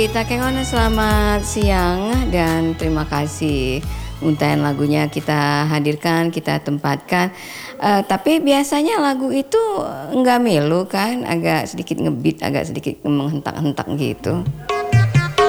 Kita Kengono selamat siang dan terima kasih untayan lagunya kita hadirkan, kita tempatkan. Tapi biasanya lagu itu nggak melo kan, agak sedikit ngebeat, agak sedikit menghentak-hentak gitu.